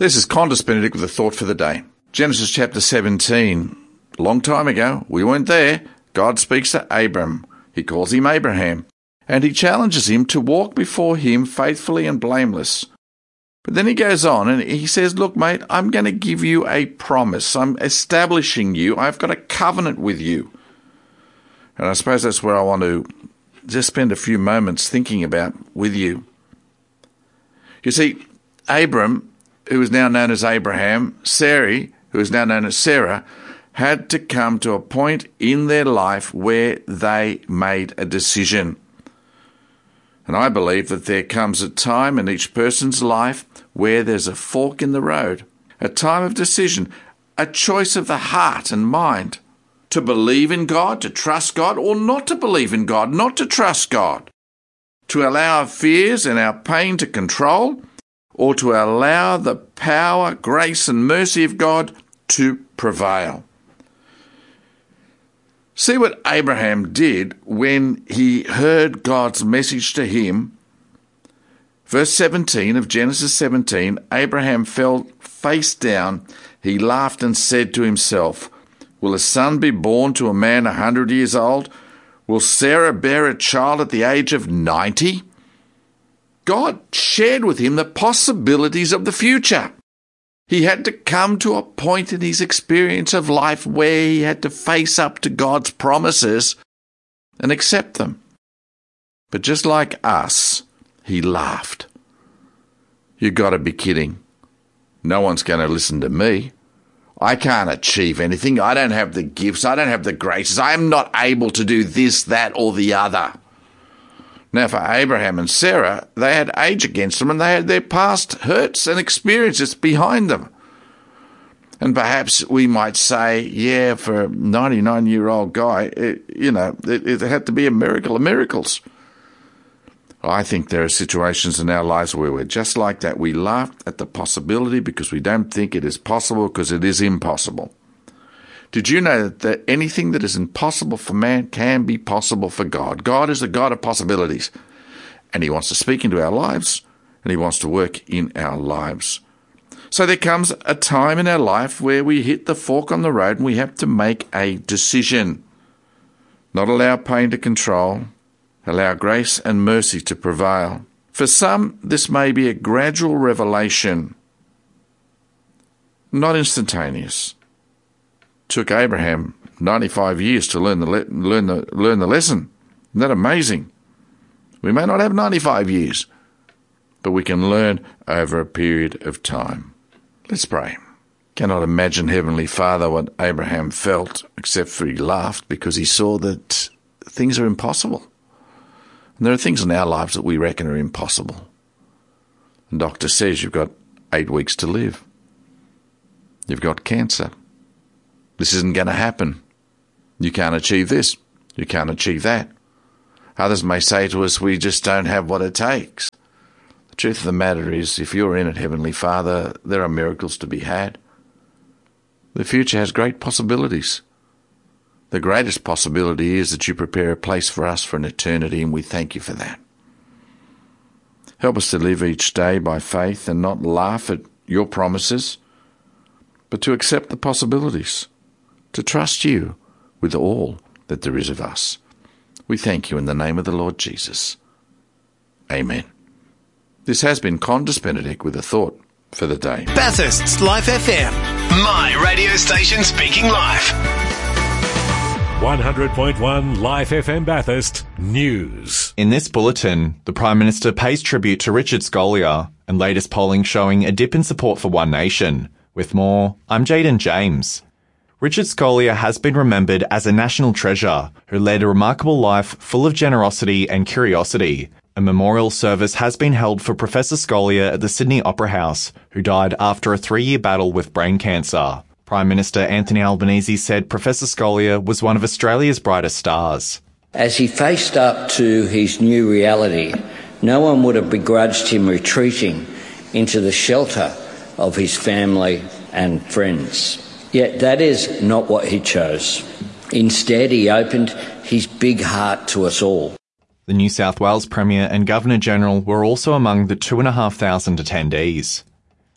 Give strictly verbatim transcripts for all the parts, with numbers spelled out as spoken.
This is Qantas Benedict with a thought for the day. Genesis chapter seventeen. A long time ago, we weren't there. God speaks to Abram. He calls him Abraham, and he challenges him to walk before him faithfully and blameless. But then he goes on and he says, look, mate, I'm going to give you a promise. I'm establishing you. I've got a covenant with you. And I suppose that's where I want to just spend a few moments thinking about with you. You see, Abram, who is now known as Abraham, Sarai, who is now known as Sarah, had to come to a point in their life where they made a decision. And I believe that there comes a time in each person's life where there's a fork in the road, a time of decision, a choice of the heart and mind, to believe in God, to trust God, or not to believe in God, not to trust God, to allow our fears and our pain to control, or to allow the power, grace, and mercy of God to prevail. See what Abraham did when he heard God's message to him. Verse seventeen of Genesis seventeen, Abraham fell face down. He laughed and said to himself, will a son be born to a man a hundred years old? Will Sarah bear a child at the age of ninety? God shared with him the possibilities of the future. He had to come to a point in his experience of life where he had to face up to God's promises and accept them. But just like us, he laughed. You've got to be kidding. No one's going to listen to me. I can't achieve anything. I don't have the gifts. I don't have the graces. I am not able to do this, that, or the other. Now, for Abraham and Sarah, they had age against them and they had their past hurts and experiences behind them. And perhaps we might say, yeah, for a ninety-nine-year-old guy, it, you know, it, it had to be a miracle of miracles. I think there are situations in our lives where we're just like that. We laugh at the possibility because we don't think it is possible because it is impossible. Did you know that anything that is impossible for man can be possible for God? God is a God of possibilities, and he wants to speak into our lives, and he wants to work in our lives. So there comes a time in our life where we hit the fork on the road and we have to make a decision. Not allow pain to control, allow grace and mercy to prevail. For some, this may be a gradual revelation, not instantaneous. Took Abraham ninety-five years to learn the le- learn the learn the lesson. Isn't that amazing? We may not have ninety-five years, but we can learn over a period of time. Let's pray. Cannot imagine, Heavenly Father, what Abraham felt, except for he laughed because he saw that things are impossible. And there are things in our lives that we reckon are impossible. The doctor says you've got eight weeks to live. You've got cancer. This isn't going to happen. You can't achieve this. You can't achieve that. Others may say to us, we just don't have what it takes. The truth of the matter is, if you're in it, Heavenly Father, there are miracles to be had. The future has great possibilities. The greatest possibility is that you prepare a place for us for an eternity, and we thank you for that. Help us to live each day by faith and not laugh at your promises, but to accept the possibilities, to trust you with all that there is of us. We thank you in the name of the Lord Jesus. Amen. This has been Qantas Benedict with a thought for the day. Bathurst's Life F M. My radio station speaking live. one hundred point one Life F M Bathurst News. In this bulletin, the Prime Minister pays tribute to Richard Scolia and latest polling showing a dip in support for One Nation. With more, I'm Jaden James. Richard Scolia has been remembered as a national treasure who led a remarkable life full of generosity and curiosity. A memorial service has been held for Professor Scolia at the Sydney Opera House, who died after a three-year battle with brain cancer. Prime Minister Anthony Albanese said Professor Scolia was one of Australia's brightest stars. As he faced up to his new reality, no one would have begrudged him retreating into the shelter of his family and friends. Yet that is not what he chose. Instead, he opened his big heart to us all. The New South Wales Premier and Governor-General were also among the two thousand five hundred attendees.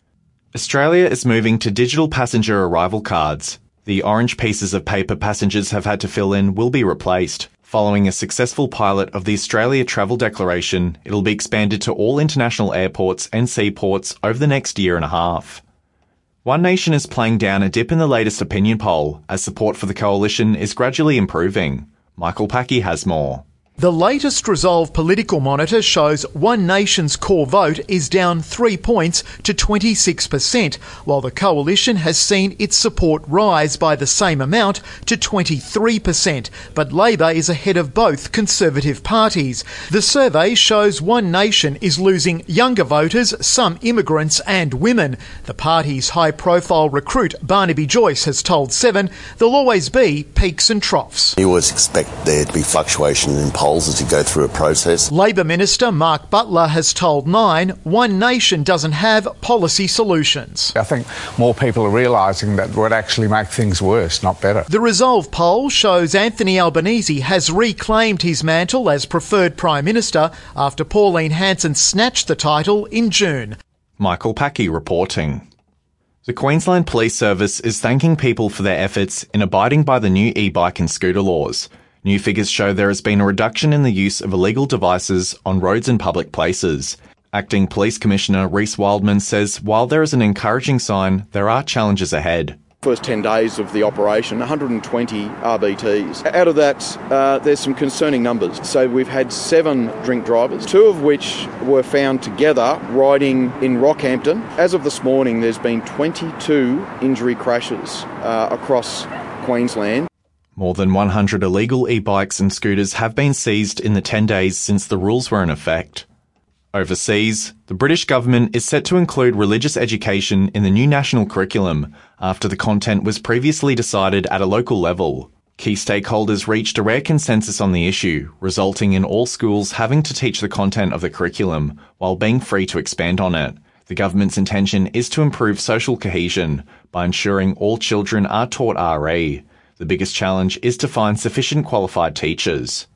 Australia is moving to digital passenger arrival cards. The orange pieces of paper passengers have had to fill in will be replaced. Following a successful pilot of the Australia Travel Declaration, it'll be expanded to all international airports and seaports over the next year and a half. One Nation is playing down a dip in the latest opinion poll as support for the coalition is gradually improving. Michael Packy has more. The latest Resolve Political Monitor shows One Nation's core vote is down three points to twenty-six percent, while the coalition has seen its support rise by the same amount to twenty-three percent, but Labor is ahead of both Conservative parties. The survey shows One Nation is losing younger voters, some immigrants and women. The party's high-profile recruit Barnaby Joyce has told Seven there'll always be peaks and troughs. You always expect there to be fluctuation in polls as you go through a process. Labor Minister Mark Butler has told Nine One Nation doesn't have policy solutions. I think more people are realising that would actually make things worse, not better. The Resolve poll shows Anthony Albanese has reclaimed his mantle as preferred Prime Minister after Pauline Hanson snatched the title in June. Michael Packy reporting. The Queensland Police Service is thanking people for their efforts in abiding by the new e-bike and scooter laws. New figures show there has been a reduction in the use of illegal devices on roads and public places. Acting Police Commissioner Reece Wildman says while there is an encouraging sign, there are challenges ahead. First ten days of the operation, one hundred twenty R B Ts. Out of that, uh, there's some concerning numbers. So we've had seven drink drivers, two of which were found together riding in Rockhampton. As of this morning, there's been twenty-two injury crashes uh, across Queensland. More than one hundred illegal e-bikes and scooters have been seized in the ten days since the rules were in effect. Overseas, the British government is set to include religious education in the new national curriculum after the content was previously decided at a local level. Key stakeholders reached a rare consensus on the issue, resulting in all schools having to teach the content of the curriculum while being free to expand on it. The government's intention is to improve social cohesion by ensuring all children are taught R E. The biggest challenge is to find sufficient qualified teachers.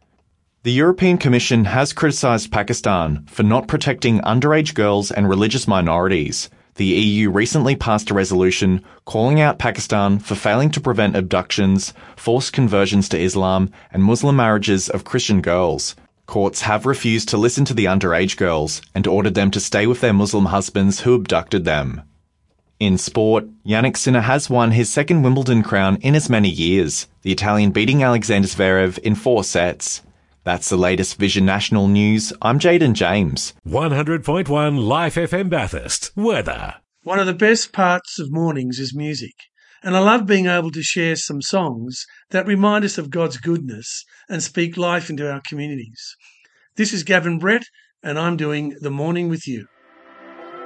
The European Commission has criticised Pakistan for not protecting underage girls and religious minorities. The E U recently passed a resolution calling out Pakistan for failing to prevent abductions, forced conversions to Islam, and Muslim marriages of Christian girls. Courts have refused to listen to the underage girls and ordered them to stay with their Muslim husbands who abducted them. In sport, Jannik Sinner has won his second Wimbledon crown in as many years, the Italian beating Alexander Zverev in four sets. That's the latest Vision National News. I'm Jaden James. one hundred point one Life F M Bathurst. Weather. One of the best parts of mornings is music, and I love being able to share some songs that remind us of God's goodness and speak life into our communities. This is Gavin Brett, and I'm doing The Morning With You.